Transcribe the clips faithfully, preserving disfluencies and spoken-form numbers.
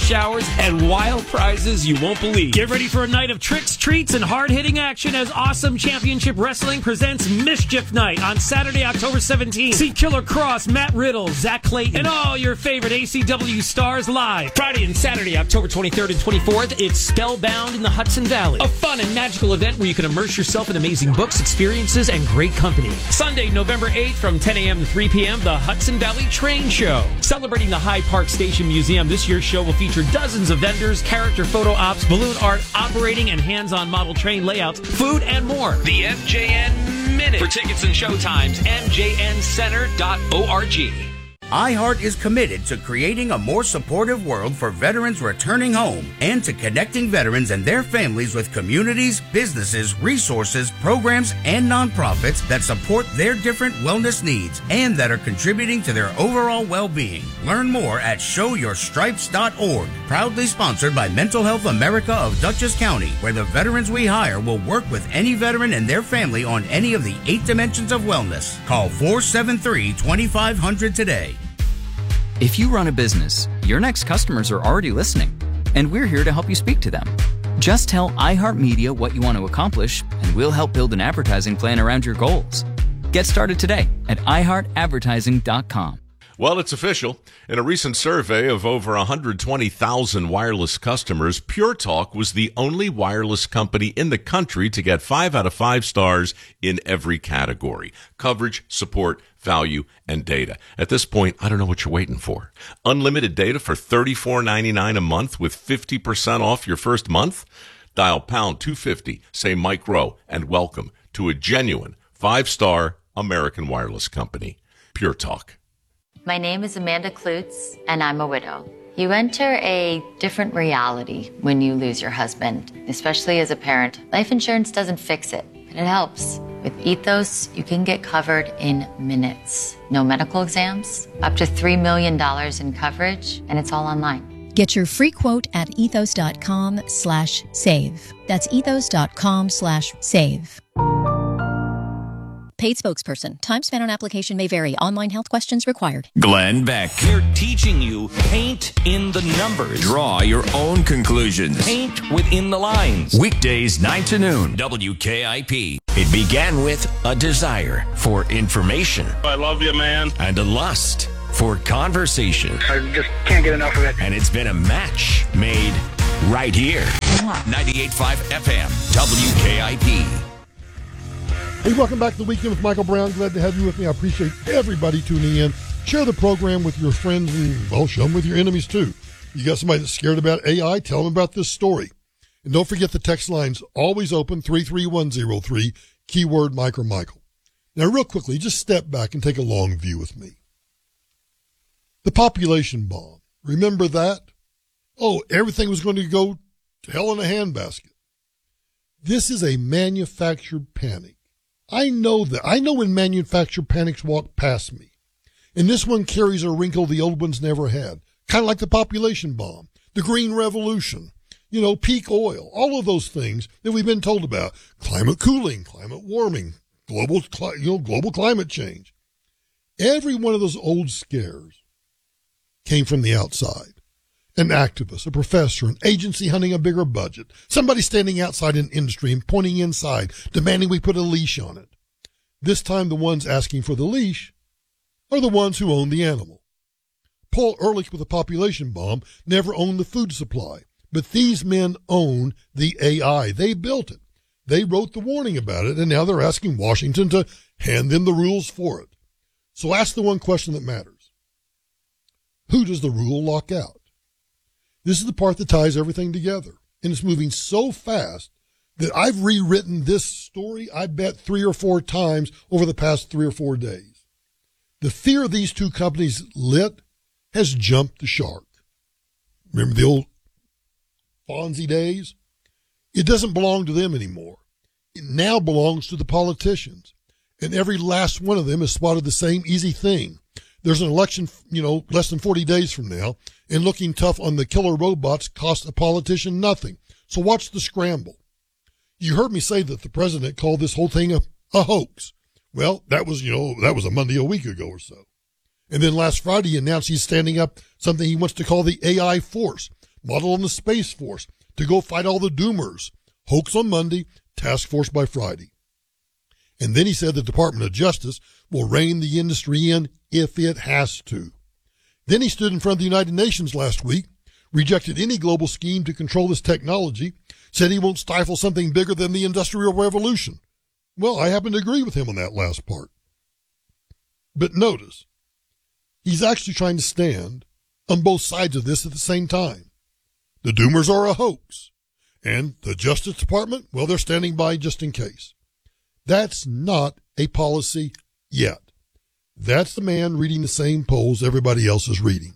showers, and wild prizes you won't believe. Get ready for a night of tricks, treats, and hard-hitting action as Awesome Championship Wrestling presents Mischief Night on Saturday, October seventeenth. See Killer Cross, Matt Riddle, Zach Clayton, and all your favorite A C W stars live. Friday and Saturday, October twenty-third and twenty-fourth, it's Spellbound in the Hudson Valley. A fun and magical event where you can immerse yourself in amazing books, experiences, and great company. Sunday, November eighth from ten a.m. to three p.m., the Hudson Valley Train Show. Celebrating the Hyde Park Station Museum, this year's show will feature dozens of vendors, character photo ops, balloon art, operating and hands-on model train layouts, food, and more. The M J N Minute. For tickets and showtimes, m j n center dot org. iHeart is committed to creating a more supportive world for veterans returning home and to connecting veterans and their families with communities, businesses, resources, programs, and nonprofits that support their different wellness needs and that are contributing to their overall well-being. Learn more at show your stripes dot org. Proudly sponsored by Mental Health America of Dutchess County, where the veterans we hire will work with any veteran and their family on any of the eight dimensions of wellness. Call four seven three, two five zero zero today. If you run a business, your next customers are already listening, and we're here to help you speak to them. Just tell iHeartMedia what you want to accomplish, and we'll help build an advertising plan around your goals. Get started today at i heart advertising dot com. Well, it's official. In a recent survey of over one hundred twenty thousand wireless customers, Pure Talk was the only wireless company in the country to get five out of five stars in every category: coverage, support, value, and data. At this point, I don't know what you're waiting for. Unlimited data for thirty-four ninety-nine a month with fifty percent off your first month? Dial pound two fifty, say Mike Rowe, and welcome to a genuine five-star American wireless company. Pure Talk. My name is Amanda Klutz, and I'm a widow. You enter a different reality when you lose your husband, especially as a parent. Life insurance doesn't fix it, but it helps. With Ethos, you can get covered in minutes. No medical exams, up to three million dollars in coverage, and it's all online. Get your free quote at ethos dot com slash save. That's ethos dot com slash save. Paid spokesperson. Time spent on application may vary. Online health questions required. Glenn Beck. We're teaching you paint in the numbers. Draw your own conclusions. Paint within the lines. Weekdays nine to noon. W K I P. It began with a desire for information. I love you, man. And a lust for conversation. I just can't get enough of it. And it's been a match made right here. ninety-eight point five F M. W K I P. Hey, welcome back to The Weekend with Michael Brown. Glad to have you with me. I appreciate everybody tuning in. Share the program with your friends and, well, share them with your enemies, too. You got somebody that's scared about A I, tell them about this story. And don't forget the text line's always open, three three one zero three, keyword Mike or Michael. Now, real quickly, just step back and take a long view with me. The population bomb. Remember that? Oh, everything was going to go to hell in a handbasket. This is a manufactured panic. I know that. I know when manufactured panics walk past me. And this one carries a wrinkle the old ones never had. Kind of like the population bomb, the green revolution, you know, peak oil, all of those things that we've been told about. Climate cooling, climate warming, global, you know, global climate change. Every one of those old scares came from the outside. An activist, a professor, an agency hunting a bigger budget, somebody standing outside an industry and pointing inside, demanding we put a leash on it. This time the ones asking for the leash are the ones who own the animal. Paul Ehrlich with the population bomb never owned the food supply, but these men own the A I. They built it. They wrote the warning about it, and now they're asking Washington to hand them the rules for it. So ask the one question that matters. Who does the rule lock out? This is the part that ties everything together, and it's moving so fast that I've rewritten this story, I bet, three or four times over the past three or four days. The fear these two companies lit has jumped the shark. Remember the old Fonzie days? It doesn't belong to them anymore. It now belongs to the politicians, and every last one of them has spotted the same easy thing. There's an election, you know, less than forty days from now, and looking tough on the killer robots costs a politician nothing. So watch the scramble. You heard me say that the president called this whole thing a, a hoax. Well, that was, you know, that was a Monday a week ago or so. And then last Friday he announced he's standing up something he wants to call the A I force, model on the Space Force to go fight all the doomers. Hoax on Monday, task force by Friday. And then he said the Department of Justice will rein the industry in if it has to. Then he stood in front of the United Nations last week, rejected any global scheme to control this technology, said he won't stifle something bigger than the Industrial Revolution. Well, I happen to agree with him on that last part. But notice, he's actually trying to stand on both sides of this at the same time. The doomers are a hoax, and the Justice Department, well, they're standing by just in case. That's not a policy yet. That's the man reading the same polls everybody else is reading.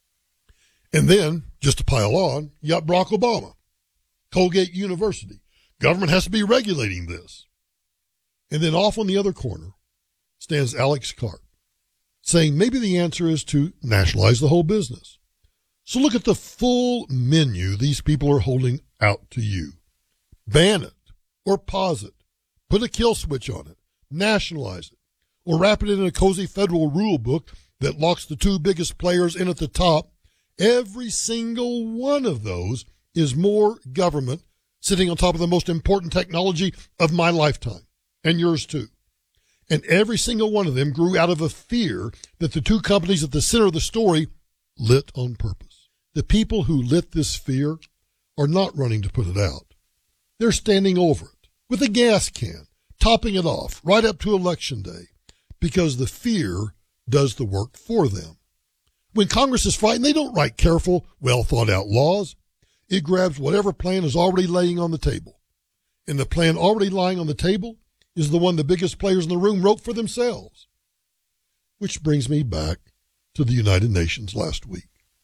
And then, just to pile on, you got Barack Obama, Colgate University. Government has to be regulating this. And then off on the other corner stands Alex Karp, saying maybe the answer is to nationalize the whole business. So look at the full menu these people are holding out to you. Ban it, or pause it, put a kill switch on it, nationalize it, or wrap it in a cozy federal rule book that locks the two biggest players in at the top. Every single one of those is more government sitting on top of the most important technology of my lifetime, and yours too. And every single one of them grew out of a fear that the two companies at the center of the story lit on purpose. The people who lit this fear are not running to put it out. They're standing over it with a gas can, topping it off right up to Election Day, because the fear does the work for them. When Congress is fighting, they don't write careful, well-thought-out laws. It grabs whatever plan is already laying on the table. And the plan already lying on the table is the one the biggest players in the room wrote for themselves. Which brings me back to the United Nations last week.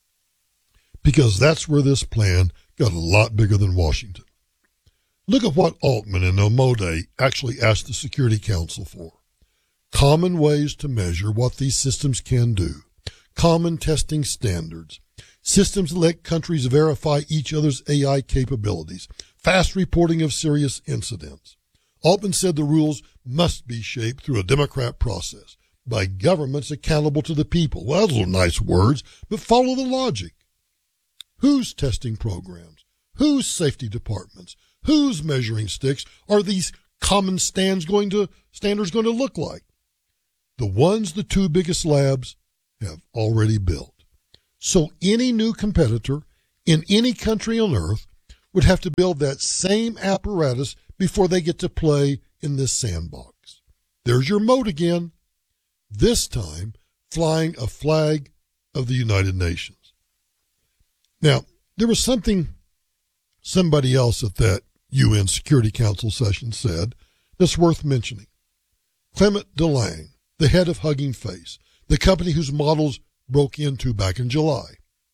Because that's where this plan got a lot bigger than Washington. Look at what Altman and Omode actually asked the Security Council for. Common ways to measure what these systems can do. Common testing standards. Systems that let countries verify each other's A I capabilities. Fast reporting of serious incidents. Altman said the rules must be shaped through a democratic process by governments accountable to the people. Well, those are nice words, but follow the logic. Whose testing programs? Whose safety departments? Whose measuring sticks are these common stands going to, standards going to look like? The ones the two biggest labs have already built. So any new competitor in any country on earth would have to build that same apparatus before they get to play in this sandbox. There's your mode again, this time flying a flag of the United Nations. Now, there was something somebody else at that U N Security Council session said that's worth mentioning. Clement DeLange, the head of Hugging Face, the company whose models broke into back in July.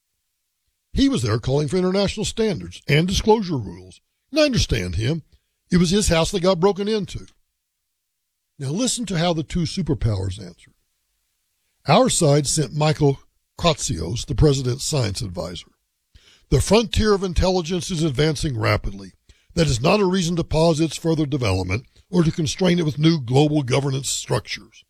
He was there calling for international standards and disclosure rules. And I understand him. It was his house that got broken into. Now listen to how the two superpowers answered. Our side sent Michael Kratsios, the president's science advisor. The frontier of intelligence is advancing rapidly. That is not a reason to pause its further development or to constrain it with new global governance structures.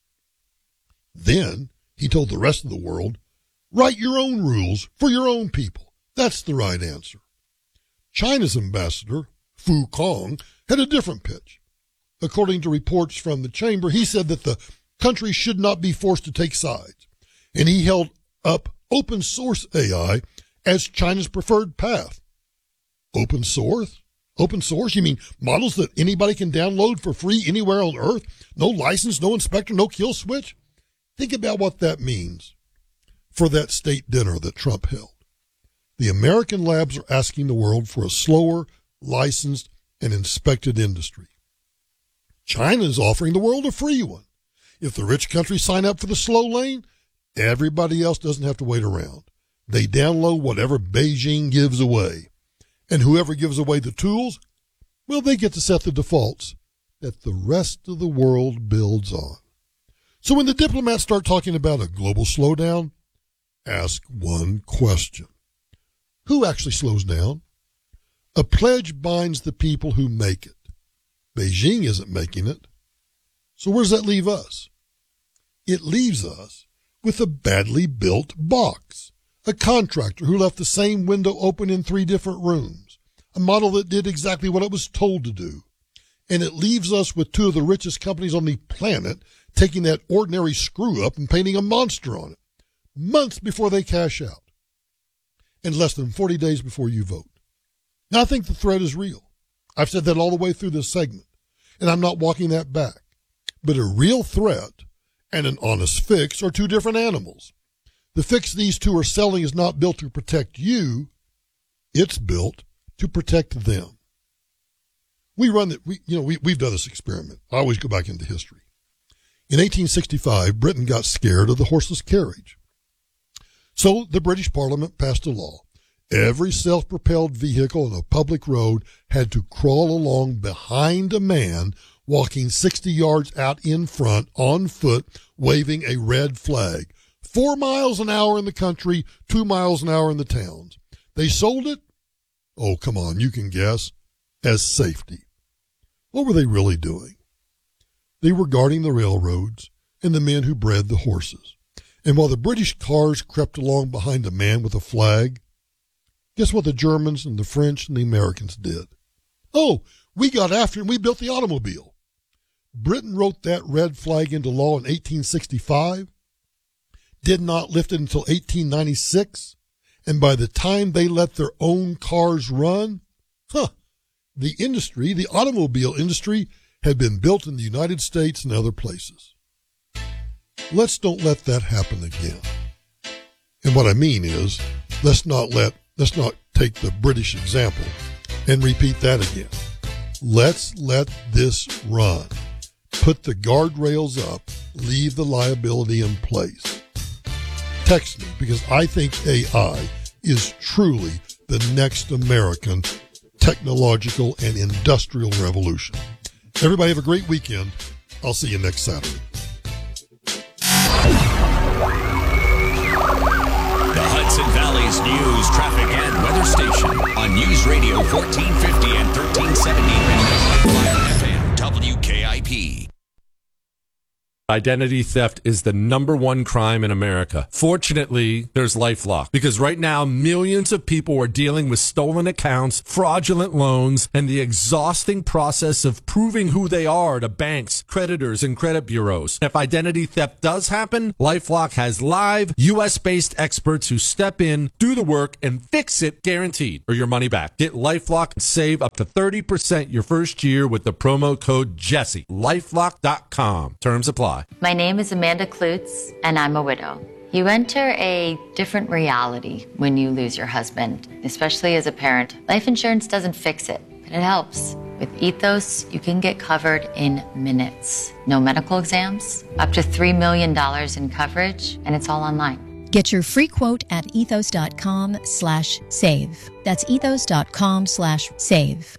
Then he told the rest of the world, write your own rules for your own people. That's the right answer. China's ambassador, Fu Kong, had a different pitch. According to reports from the chamber, he said that the country should not be forced to take sides, and he held up open source A I as China's preferred path. Open source? Open source? You mean models that anybody can download for free anywhere on Earth? No license, no inspector, no kill switch? Think about what that means for that state dinner that Trump held. The American labs are asking the world for a slower, licensed, and inspected industry. China is offering the world a free one. If the rich countries sign up for the slow lane, everybody else doesn't have to wait around. They download whatever Beijing gives away. And whoever gives away the tools, well, they get to set the defaults that the rest of the world builds on. So when the diplomats start talking about a global slowdown, ask one question. Who actually slows down? A pledge binds the people who make it. Beijing isn't making it. So where does that leave us? It leaves us with a badly built box, a contractor who left the same window open in three different rooms, a model that did exactly what it was told to do. And it leaves us with two of the richest companies on the planet taking that ordinary screw-up and painting a monster on it, months before they cash out, and less than forty days before you vote. Now, I think the threat is real. I've said that all the way through this segment, and I'm not walking that back. But a real threat and an honest fix are two different animals. The fix these two are selling is not built to protect you. It's built to protect them. We run it, we, you know, we, we've done this experiment. I always go back into history. In eighteen sixty-five, Britain got scared of the horseless carriage. So the British Parliament passed a law. Every self-propelled vehicle on a public road had to crawl along behind a man walking sixty yards out in front on foot, waving a red flag. Four miles an hour in the country, two miles an hour in the towns. They sold it, oh, come on, you can guess, as safety. What were they really doing? They were guarding the railroads and the men who bred the horses. And while the British cars crept along behind a man with a flag, guess what the Germans and the French and the Americans did? Oh, we got after it and we built the automobile. Britain wrote that red flag into law in eighteen sixty-five, did not lift it until eighteen ninety-six, and by the time they let their own cars run, huh, the industry, the automobile industry, had been built in the United States and other places. Let's don't let that happen again. And what I mean is, let's not let, let's not take the British example and repeat that again. Let's let this run. Put the guardrails up, leave the liability in place. Text me, because I think A I is truly the next American technological and industrial revolution. Everybody have a great weekend. I'll see you next Saturday. The Hudson Valley's news, traffic, and weather station on News Radio fourteen fifty and thirteen seventy F M W K I P. Identity theft is the number one crime in America. Fortunately, there's LifeLock, because right now millions of people are dealing with stolen accounts, fraudulent loans, and the exhausting process of proving who they are to banks, creditors, and credit bureaus. If identity theft does happen, LifeLock has live U S-based experts who step in, do the work, and fix it guaranteed, or your money back. Get LifeLock and save up to thirty percent your first year with the promo code Jesse. LifeLock dot com. Terms apply. My name is Amanda Klutz, and I'm a widow. You enter a different reality when you lose your husband, especially as a parent. Life insurance doesn't fix it, but it helps. With Ethos, you can get covered in minutes. No medical exams, up to three million dollars in coverage, and it's all online. Get your free quote at ethos.com slash save. That's ethos.com slash save.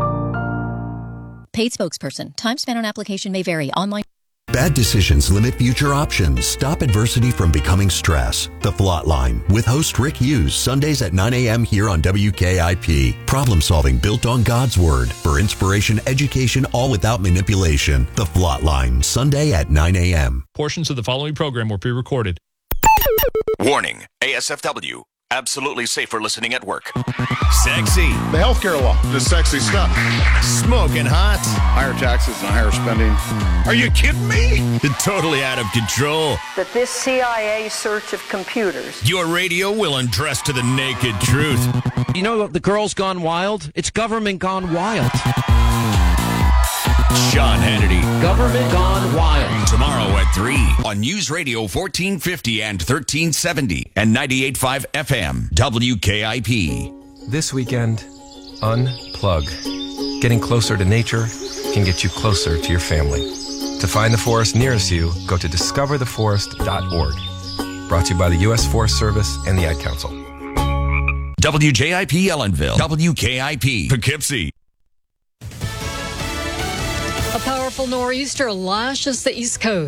Paid spokesperson. Time spent on application may vary. Online. Bad decisions limit future options. Stop adversity from becoming stress. The Flot Line with host Rick Hughes, Sundays at nine a.m. here on W K I P. Problem solving built on God's Word. For inspiration, education, all without manipulation. The Flot Line, Sunday at nine a.m. Portions of the following program were pre-recorded. Warning, A S F W. Absolutely safe for listening at work. Sexy. The healthcare law. The sexy stuff. Smoking hot. Higher taxes and higher spending. Are you kidding me? Totally out of control. That this C I A search of computers. Your radio will undress to the naked truth. You know the girl's gone wild? It's government gone wild. Sean Hannity. Government Gone Wild. Tomorrow at three on News Radio fourteen fifty and thirteen seventy and ninety-eight point five F M W K I P. This weekend, unplug. Getting closer to nature can get you closer to your family. To find the forest nearest you, go to discover the forest dot org. Brought to you by the U S Forest Service and the Ad Council. W J I P Ellenville. W K I P Poughkeepsie. A powerful nor'easter lashes the East Coast.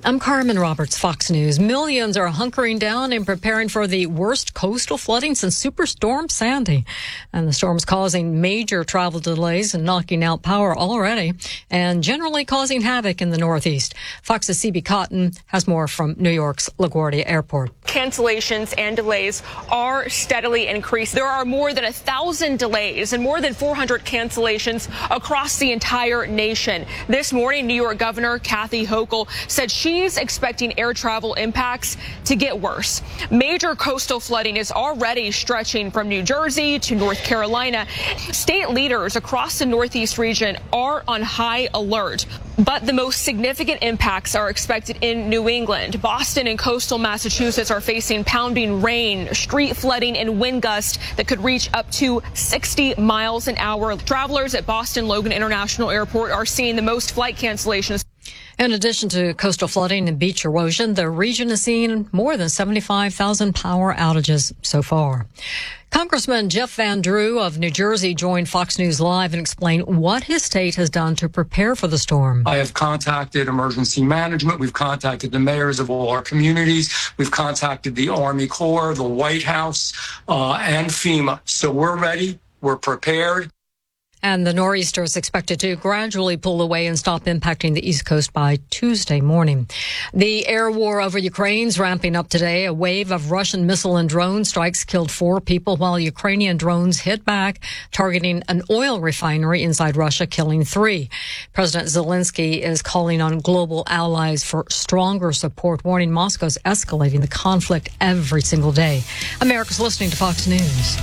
I'm Carmen Roberts, Fox News. Millions are hunkering down and preparing for the worst coastal flooding since Superstorm Sandy. And the storm's causing major travel delays and knocking out power already and generally causing havoc in the Northeast. Fox's C B Cotton has more from New York's LaGuardia Airport. Cancellations and delays are steadily increasing. There are more than a thousand delays and more than four hundred cancellations across the entire nation. This morning, New York Governor Kathy Hochul said she She's expecting air travel impacts to get worse. Major coastal flooding is already stretching from New Jersey to North Carolina. State leaders across the Northeast region are on high alert. But the most significant impacts are expected in New England. Boston and coastal Massachusetts are facing pounding rain, street flooding, and wind gusts that could reach up to sixty miles an hour. Travelers at Boston Logan International Airport are seeing the most flight cancellations. In addition to coastal flooding and beach erosion, the region has seen more than seventy-five thousand power outages so far. Congressman Jeff Van Drew of New Jersey joined Fox News Live and explained what his state has done to prepare for the storm. I have contacted emergency management. We've contacted the mayors of all our communities. We've contacted the Army Corps, the White House, uh, and FEMA. So we're ready. We're prepared. And the nor'easter is expected to gradually pull away and stop impacting the East Coast by Tuesday morning. The air war over Ukraine's ramping up today. A wave of Russian missile and drone strikes killed four people while Ukrainian drones hit back, targeting an oil refinery inside Russia, killing three. President Zelensky is calling on global allies for stronger support, warning Moscow's escalating the conflict every single day. America's listening to Fox News.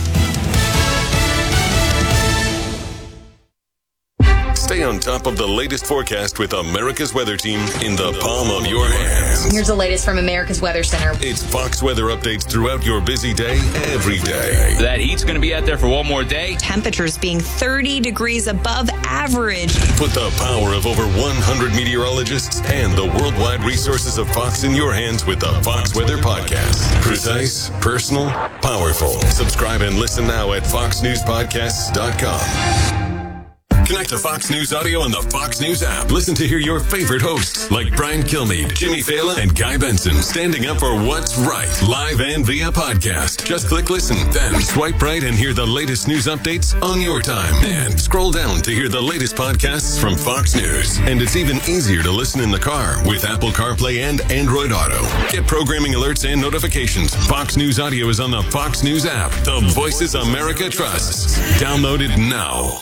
Stay on top of the latest forecast with America's Weather Team in the palm of your hands. Here's the latest from America's Weather Center. It's Fox weather updates throughout your busy day, every day. That heat's going to be out there for one more day. Temperatures being thirty degrees above average. Put the power of over one hundred meteorologists and the worldwide resources of Fox in your hands with the Fox Weather Podcast. Precise, personal, powerful. Subscribe and listen now at fox news podcasts dot com. Connect to Fox News Audio on the Fox News app. Listen to hear your favorite hosts like Brian Kilmeade, Jimmy Fallon, and Guy Benson standing up for what's right, live and via podcast. Just click listen, then swipe right and hear the latest news updates on your time. And scroll down to hear the latest podcasts from Fox News. And it's even easier to listen in the car with Apple CarPlay and Android Auto. Get programming alerts and notifications. Fox News Audio is on the Fox News app. The voices America trusts. Download it now.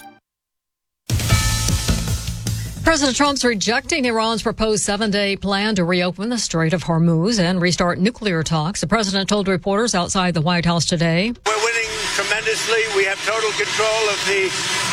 President Trump's rejecting Iran's proposed seven-day plan to reopen the Strait of Hormuz and restart nuclear talks. The president told reporters outside the White House today, "We're winning tremendously. We have total control of the